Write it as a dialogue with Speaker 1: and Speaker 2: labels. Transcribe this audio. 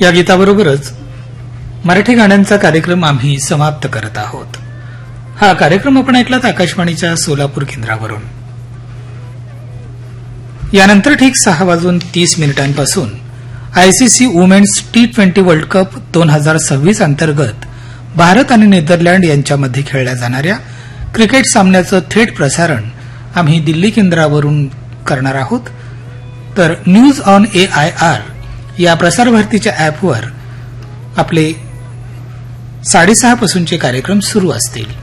Speaker 1: या गीताबरोबरच मराठी गाण्यांचा कार्यक्रम आम्ही समाप्त करत आहोत. हा कार्यक्रम आपण ऐकलात आकाशवाणीच्या सोलापूर केंद्रावरून. यानंतर ठीक 6:30 ICC women's T20 world cup 2026 अंतर्गत भारत आणि नेदरलँड यांच्यामध्ये खेळल्या जाणाऱ्या क्रिकेट सामन्याचं थेट प्रसारण आम्ही दिल्ली केंद्रावरून करणार आहोत. तर न्यूज ऑन AIR या प्रसारभारतीच्या अॅपवर आपले 6:30 पासूनचे कार्यक्रम सुरू असतील.